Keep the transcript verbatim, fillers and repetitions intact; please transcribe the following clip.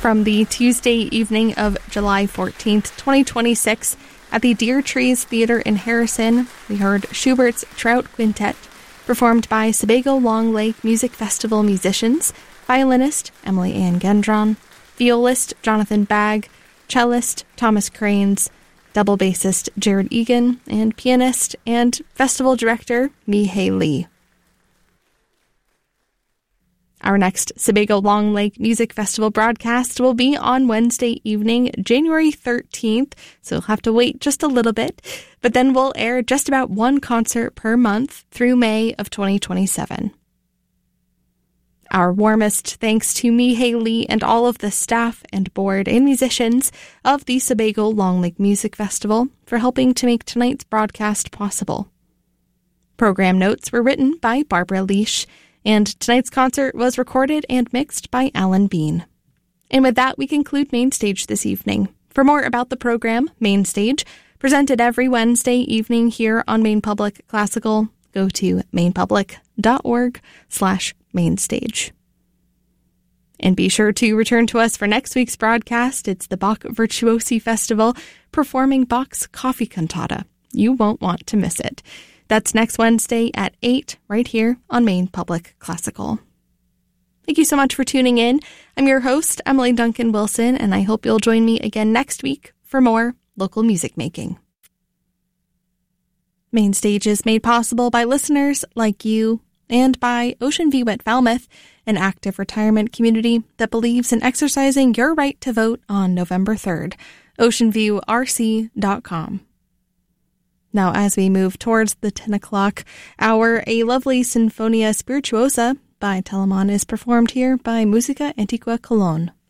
From the Tuesday evening of July fourteenth, twenty twenty-six, at the Deer Trees Theater in Harrison, we heard Schubert's Trout Quintet, performed by Sebago Long Lake Music Festival musicians, violinist Emily Ann Gendron, violist Jonathan Bagg, cellist Thomas Cranes, double bassist Jared Egan, and pianist and festival director Mi-Hei Lee. Our next Sebago Long Lake Music Festival broadcast will be on Wednesday evening, January thirteenth, so you'll have to wait just a little bit, but then we'll air just about one concert per month through May of twenty twenty-seven. Our warmest thanks to Mi-Hei Lee and all of the staff and board and musicians of the Sebago Long Lake Music Festival for helping to make tonight's broadcast possible. Program notes were written by Barbara Leash, and tonight's concert was recorded and mixed by Alan Bean. And with that, we conclude Main Stage this evening. For more about the program, Main Stage, presented every Wednesday evening here on Maine Public Classical, go to mainpublic.org slash mainstage. And be sure to return to us for next week's broadcast. It's the Bach Virtuosi Festival performing Bach's Coffee Cantata. You won't want to miss it. That's next Wednesday at eight, right here on Maine Public Classical. Thank you so much for tuning in. I'm your host, Emily Duncan Wilson, and I hope you'll join me again next week for more local music making. Main Stage is made possible by listeners like you and by Ocean View at Falmouth, an active retirement community that believes in exercising your right to vote on November third. ocean view r c dot com. Now, as we move towards the ten o'clock hour, a lovely Sinfonia Spirituosa by Telemann is performed here by Musica Antiqua Cologne.